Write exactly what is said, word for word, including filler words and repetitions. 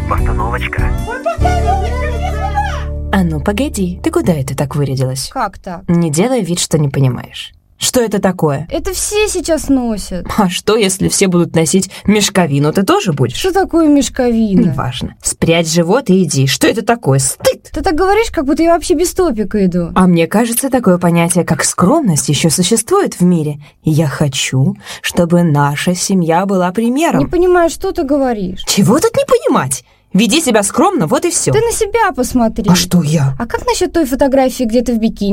Постановочка. А ну, погоди, ты куда это так вырядилась? Как так? Не делай вид, что не понимаешь. Что это такое? Это все сейчас носят. А что, если все будут носить мешковину, ты тоже будешь? Что такое мешковина? Неважно. Спрячь живот и иди. Что это такое? Стыд! Ты так говоришь, как будто я вообще без топика иду. А мне кажется, такое понятие, как скромность, еще существует в мире. И я хочу, чтобы наша семья была примером. Не понимаю, что ты говоришь. Чего тут не понимать? Веди себя скромно, вот и все. Ты на себя посмотри. А что я? А как насчет той фотографии, где ты в бикини?